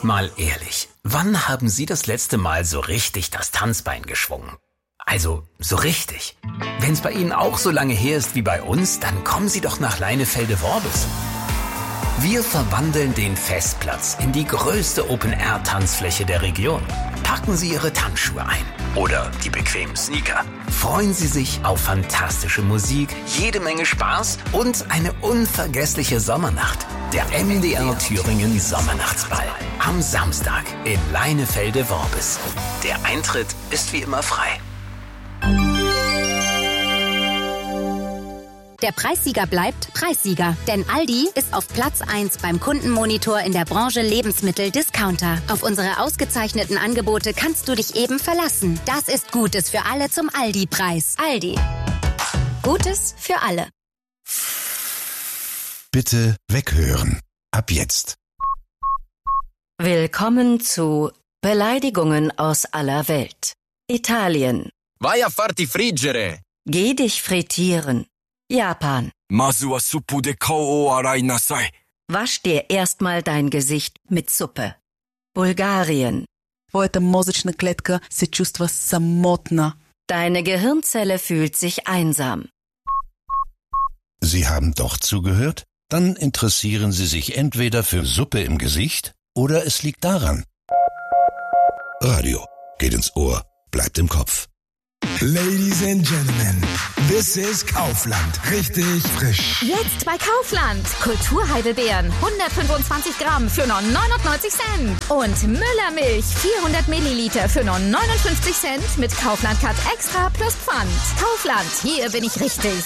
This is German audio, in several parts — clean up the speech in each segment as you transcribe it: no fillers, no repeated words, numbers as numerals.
Mal ehrlich, wann haben Sie das letzte Mal so richtig das Tanzbein geschwungen? Also, so richtig. Wenn es bei Ihnen auch so lange her ist wie bei uns, dann kommen Sie doch nach Leinefelde-Worbis. Wir verwandeln den Festplatz in die größte Open-Air-Tanzfläche der Region. Packen Sie Ihre Tanzschuhe ein oder die bequemen Sneaker. Freuen Sie sich auf fantastische Musik, jede Menge Spaß und eine unvergessliche Sommernacht. Der MDR Thüringen Sommernachtsball am Samstag in Leinefelde-Worbis. Der Eintritt ist wie immer frei. Der Preissieger bleibt Preissieger, denn Aldi ist auf Platz 1 beim Kundenmonitor in der Branche Lebensmittel-Discounter. Auf unsere ausgezeichneten Angebote kannst du dich eben verlassen. Das ist Gutes für alle zum Aldi-Preis. Aldi. Gutes für alle. Bitte weghören. Ab jetzt. Willkommen zu Beleidigungen aus aller Welt. Italien. Vai a farti friggere. Geh dich frittieren. Japan. Masu wa suppu de kou o arai nasai. Wasch dir erstmal dein Gesicht mit Suppe. Bulgarien. Твоята мозъчна клетка се чувства самотна. Deine Gehirnzelle fühlt sich einsam. Sie haben doch zugehört? Dann interessieren Sie sich entweder für Suppe im Gesicht oder es liegt daran. Radio geht ins Ohr, bleibt im Kopf. Ladies and Gentlemen, this is Kaufland. Richtig frisch. Jetzt bei Kaufland. Kulturheidelbeeren 125 Gramm für nur 99 Cent. Und Müllermilch 400 Milliliter für nur 59 Cent mit Kaufland Cut Extra plus Pfand. Kaufland, hier bin ich richtig.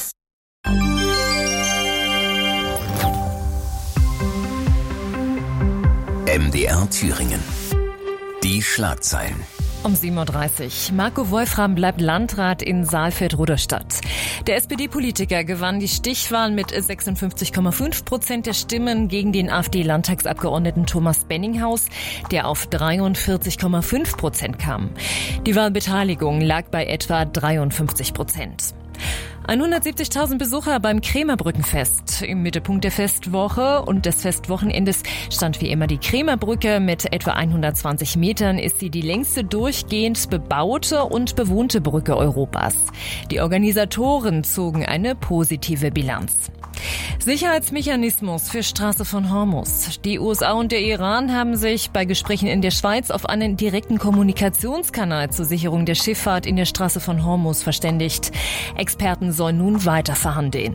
MDR Thüringen. Die Schlagzeilen. Um 7.30 Uhr. Marco Wolfram bleibt Landrat in Saalfeld-Rudolstadt. Der SPD-Politiker gewann die Stichwahl mit 56,5% der Stimmen gegen den AfD-Landtagsabgeordneten Thomas Benninghaus, der auf 43,5% kam. Die Wahlbeteiligung lag bei etwa 53%. 170.000 Besucher beim Krämerbrückenfest. Im Mittelpunkt der Festwoche und des Festwochenendes stand wie immer die Krämerbrücke. Mit etwa 120 Metern ist sie die längste durchgehend bebaute und bewohnte Brücke Europas. Die Organisatoren zogen eine positive Bilanz. Sicherheitsmechanismus für Straße von Hormuz. Die USA und der Iran haben sich bei Gesprächen in der Schweiz auf einen direkten Kommunikationskanal zur Sicherung der Schifffahrt in der Straße von Hormuz verständigt. Experten sollen nun weiter verhandeln.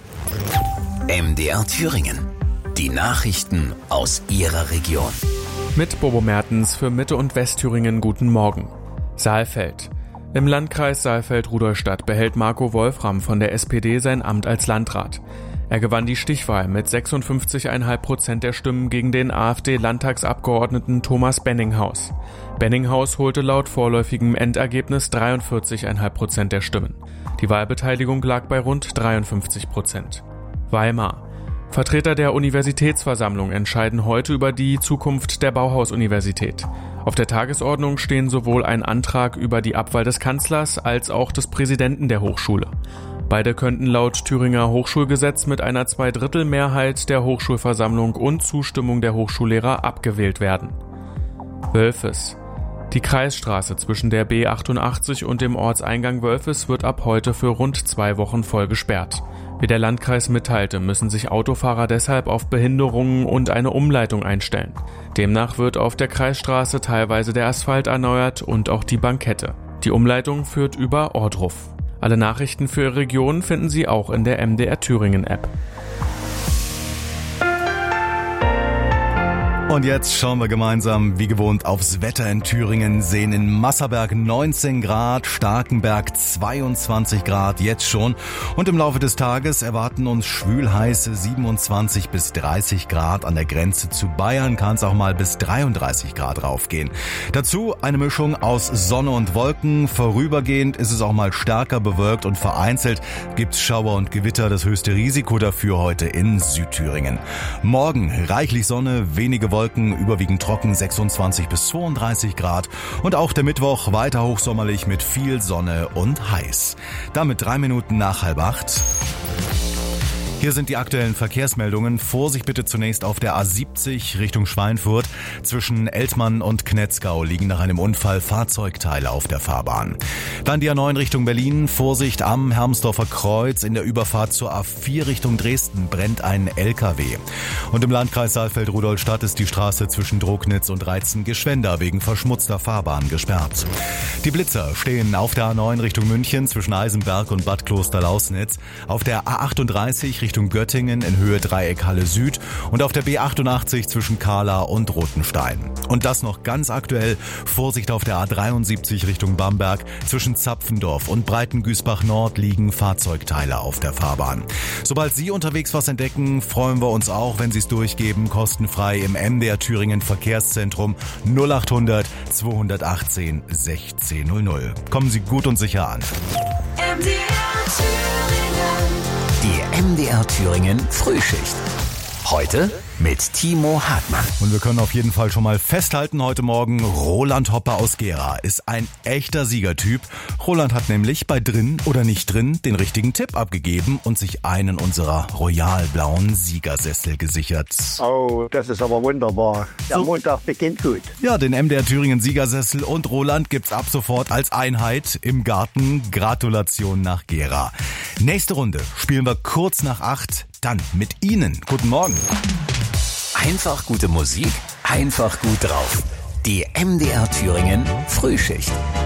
MDR Thüringen. Die Nachrichten aus Ihrer Region. Mit Bobo Mertens für Mitte- und Westthüringen guten Morgen. Saalfeld. Im Landkreis Saalfeld-Rudolstadt behält Marco Wolfram von der SPD sein Amt als Landrat. Er gewann die Stichwahl mit 56,5% der Stimmen gegen den AfD-Landtagsabgeordneten Thomas Benninghaus. Benninghaus holte laut vorläufigem Endergebnis 43,5% der Stimmen. Die Wahlbeteiligung lag bei rund 53%. Weimar. Vertreter der Universitätsversammlung entscheiden heute über die Zukunft der Bauhaus-Universität. Auf der Tagesordnung stehen sowohl ein Antrag über die Abwahl des Kanzlers als auch des Präsidenten der Hochschule. Beide könnten laut Thüringer Hochschulgesetz mit einer Zweidrittelmehrheit der Hochschulversammlung und Zustimmung der Hochschullehrer abgewählt werden. Wölfes. Die Kreisstraße zwischen der B88 und dem Ortseingang Wölfes wird ab heute für rund 2 Wochen voll gesperrt. Wie der Landkreis mitteilte, müssen sich Autofahrer deshalb auf Behinderungen und eine Umleitung einstellen. Demnach wird auf der Kreisstraße teilweise der Asphalt erneuert und auch die Bankette. Die Umleitung führt über Ohrdruf. Alle Nachrichten für Ihre Region finden Sie auch in der MDR Thüringen App. Und jetzt schauen wir gemeinsam, wie gewohnt, aufs Wetter in Thüringen. Sehen in Masserberg 19 Grad, Starkenberg 22 Grad jetzt schon. Und im Laufe des Tages erwarten uns schwülheiße 27 bis 30 Grad. An der Grenze zu Bayern kann es auch mal bis 33 Grad raufgehen. Dazu eine Mischung aus Sonne und Wolken. Vorübergehend ist es auch mal stärker bewölkt und vereinzelt gibt's Schauer und Gewitter. Das höchste Risiko dafür heute in Südthüringen. Morgen reichlich Sonne, wenige Wolken, überwiegend trocken, 26 bis 32 Grad. Und auch der Mittwoch weiter hochsommerlich mit viel Sonne und heiß. Damit 3 Minuten nach 7:30. Hier sind die aktuellen Verkehrsmeldungen. Vorsicht bitte zunächst auf der A70 Richtung Schweinfurt. Zwischen Eltmann und Knetzgau liegen nach einem Unfall Fahrzeugteile auf der Fahrbahn. Dann die A9 Richtung Berlin. Vorsicht am Hermsdorfer Kreuz. In der Überfahrt zur A4 Richtung Dresden brennt ein LKW. Und im Landkreis Saalfeld-Rudolstadt ist die Straße zwischen Drognitz und Reitzen-Geschwender wegen verschmutzter Fahrbahn gesperrt. Die Blitzer stehen auf der A9 Richtung München zwischen Eisenberg und Bad Kloster-Lausnitz, auf der A38 Richtung Göttingen in Höhe Dreieckhalle Süd und auf der B88 zwischen Kahla und Rothenstein. Und das noch ganz aktuell, Vorsicht auf der A73 Richtung Bamberg, zwischen Zapfendorf und Breitengüßbach Nord liegen Fahrzeugteile auf der Fahrbahn. Sobald Sie unterwegs was entdecken, freuen wir uns auch, wenn Sie es durchgeben, kostenfrei im MDR Thüringen Verkehrszentrum 0800 218 1600. Kommen Sie gut und sicher an. Die MDR Thüringen Frühschicht. Heute mit Timo Hartmann. Und wir können auf jeden Fall schon mal festhalten heute Morgen, Roland Hoppe aus Gera ist ein echter Siegertyp. Roland hat nämlich bei Drin oder nicht drin den richtigen Tipp abgegeben und sich einen unserer royalblauen Siegersessel gesichert. Oh, das ist aber wunderbar. Der Montag beginnt gut. Ja, den MDR Thüringen Siegersessel und Roland gibt's ab sofort als Einheit im Garten. Gratulation nach Gera. Nächste Runde spielen wir kurz nach 8. Dann mit Ihnen. Guten Morgen. Einfach gute Musik, einfach gut drauf. Die MDR Thüringen Frühschicht.